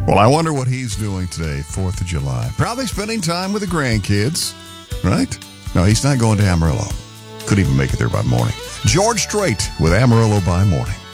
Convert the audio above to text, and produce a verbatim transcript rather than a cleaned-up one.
Well, I wonder what he's doing today, fourth of July. Probably spending time with the grandkids, right? No, he's not going to Amarillo. Couldn't even make it there by morning. George Strait with Amarillo by morning.